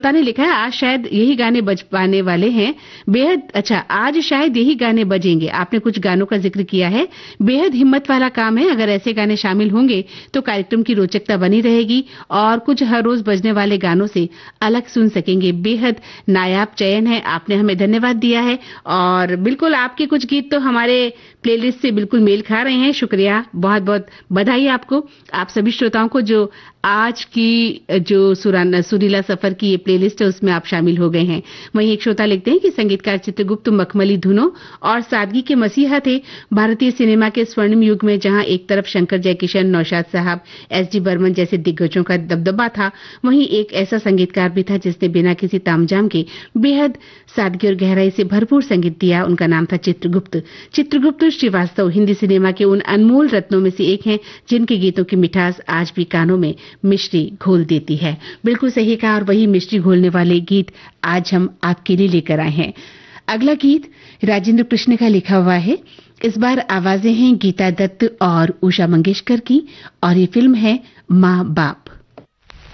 ने लिखा है आज शायद यही गाने बज पाने वाले हैं। बेहद अच्छा, आज शायद यही गाने बजेंगे। आपने कुछ गानों का जिक्र किया है, बेहद हिम्मत वाला काम है। अगर ऐसे गाने शामिल होंगे तो कार्यक्रम की रोचकता बनी रहेगी और कुछ हर रोज बजने वाले गानों से अलग सुन सकेंगे। बेहद नायाब चयन है, आपने हमें धन्यवाद दिया है और बिल्कुल आपके कुछ गीत तो हमारे प्लेलिस्ट से बिल्कुल मेल खा रहे हैं। शुक्रिया, बहुत बहुत बधाई आपको, आप सभी श्रोताओं को जो आज की जो सुरीला सफर की ये प्लेलिस्ट है उसमें आप शामिल हो गए हैं। वहीं एक श्रोता लिखते हैं कि संगीतकार चित्रगुप्त मखमली धुनों और सादगी के मसीहा थे। भारतीय सिनेमा के स्वर्णिम युग में जहां एक तरफ शंकर जयकिशन, नौशाद साहब, एस डी बर्मन जैसे दिग्गजों का दबदबा था, वहीं एक ऐसा संगीतकार भी था जिसने बिना किसी तामझाम के बेहद सादगी और गहराई से भरपूर संगीत दिया। उनका नाम था चित्रगुप्त। चित्रगुप्त श्रीवास्तव हिंदी सिनेमा के उन अनमोल रत्नों में से एक हैं जिनके गीतों की मिठास आज भी कानों में मिश्री घोल देती है। बिल्कुल सही कहा, और वही मिश्री घोलने वाले गीत आज हम आपके लिए लेकर आए हैं। अगला गीत राजेंद्र कृष्ण का लिखा हुआ है। इस बार आवाजें हैं गीता दत्त और उषा मंगेशकर की और ये फिल्म है माँ बाप।